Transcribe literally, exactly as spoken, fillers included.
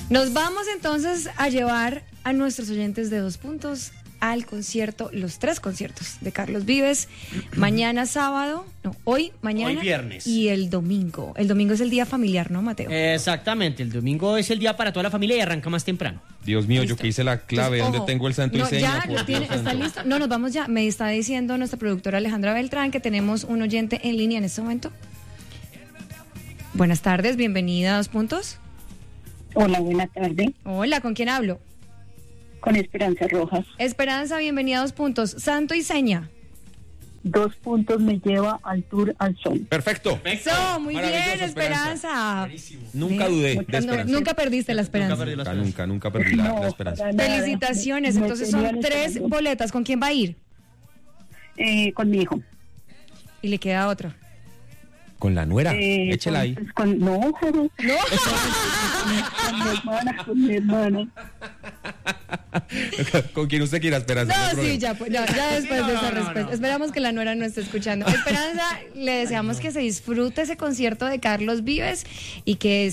Nos vamos entonces a llevar a nuestros oyentes de Dos Puntos al concierto, los tres conciertos de Carlos Vives, mañana sábado, no, hoy, mañana. Hoy viernes. Y el domingo. El domingo es el día familiar, ¿no, Mateo? Exactamente, el domingo es el día para toda la familia y arranca más temprano. Dios mío, Listo. yo que hice la clave, Entonces, ¿dónde ojo, tengo el santo y no, seña? ya, Por lo tiene, Dios está santo. listo. No, nos vamos ya. Me está diciendo nuestra productora Alejandra Beltrán que tenemos un oyente en línea en este momento. Buenas tardes, bienvenida a Dos Puntos. Hola, buenas tardes. Hola, ¿con quién hablo? Con Esperanza Rojas. Esperanza, bienvenida a Dos Puntos. Santo y seña. Dos puntos me lleva al Tour al Sol. Perfecto. Eso, muy Maravilloso, bien, Esperanza. Nunca Bien. dudé de No, Esperanza. nunca perdiste la esperanza. perdí la Nunca, nunca, nunca perdí la, la esperanza. para nada. Felicitaciones, Me entonces son tenían tres esperando. boletas. ¿Con quién va a ir? Eh, con mi hijo. Y le queda otra. Con la nuera, Eh, échela con- ahí. pues, con- no, No. con mi hermana, con mi hermana. Con quien usted quiera, Esperanza. hay No, sí, problema. ya, pues, ya, ya después no, de esa no, no, respuesta. no. Esperamos que la nuera no esté escuchando. Esperanza, le deseamos que se disfrute ese concierto de Carlos Vives y que